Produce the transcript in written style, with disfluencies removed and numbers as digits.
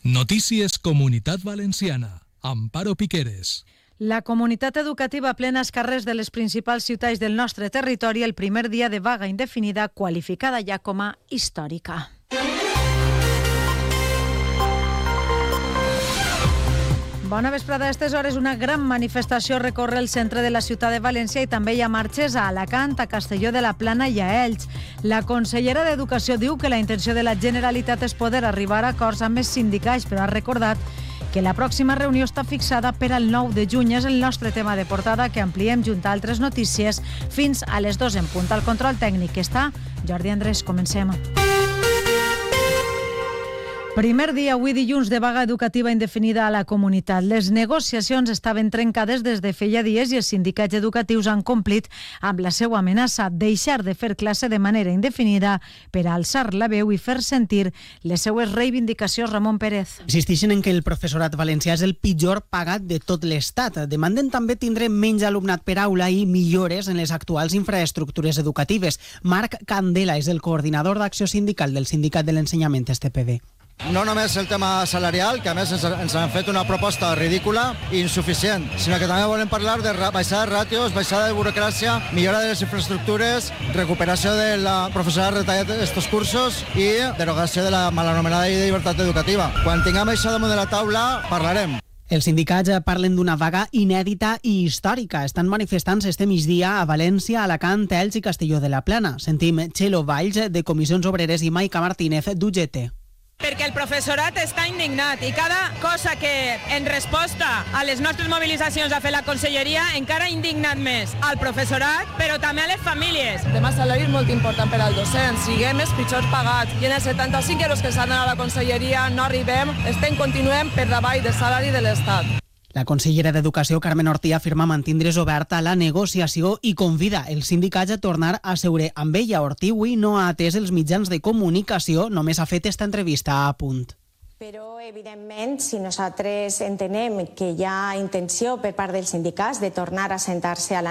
Notícies Comunitat Valenciana. Amparo Piqueres. La comunitat educativa plena als carrers de les principals ciutats del nostre territori el primer dia de vaga indefinida qualificada ja com a històrica. Bona vesprada. A aquestes hores una gran manifestació recorre el centre de la ciutat de València i també hi ha marxes a Alacant, a Castelló de la Plana i a Elx. La consellera d'Educació diu que la intenció de la Generalitat és poder arribar a acords amb els sindicats, però ha recordat que la pròxima reunió està fixada per al 9 de juny. És el nostre tema de portada que ampliem junt a altres notícies fins a les 2 en punt. Al control tècnic està Jordi Andrés. Comencem. Primer dia, avui dilluns, de vaga educativa indefinida a la comunitat. Les negociacions estaven trencades des de feia dies i els sindicats educatius han complit amb la seva amenaça: deixar de fer classe de manera indefinida per a alçar la veu i fer sentir les seues reivindicacions. Ramon Pérez. Insisteixen en que el professorat valencià és el pitjor pagat de tot l'Estat. Demanden també tindre menys alumnat per aula i millores en les actuals infraestructures educatives. Marc Candela és el coordinador d'acció sindical del Sindicat de l'Ensenyament STPD. No només el tema salarial, que a més ens han fet una proposta ridícula i insuficient, sinó que també volem parlar de baixada de ràtios, baixada de burocràcia, millora de les infraestructures, recuperació de la professorat retallat d'estos cursos i derogació de la mal anomenada llei de llibertat educativa. Quan tinguem això damunt de la taula, parlarem. Els sindicats parlen d'una vaga inèdita i històrica. Estan manifestant-se este migdia a València, Alacant, Elx i Castelló de la Plana. Sentim Txelo Valls, de Comissions Obreres, i Maica Martínez, d'UGT. Perquè el professorat està indignat i cada cosa que en resposta a les nostres mobilitzacions ha fet la conselleria encara ha indignat més al professorat, però també a les famílies. El tema salari és molt important per al docent, siguem els pitjors pagats i en els 75 euros que s'han donat a la conselleria no arribem, continuem per davall del salari de l'Estat. La consellera d'Educació, Carmen Ortí, afirma mantindre's oberta la negociació i convida els sindicats a tornar a seure amb ella. Ortí avui no ha atès els mitjans de comunicació, només ha fet esta entrevista a Punt. Però, evidentment, si nosaltres entenem que hi ha intenció per part dels sindicats de tornar a sentar-se a la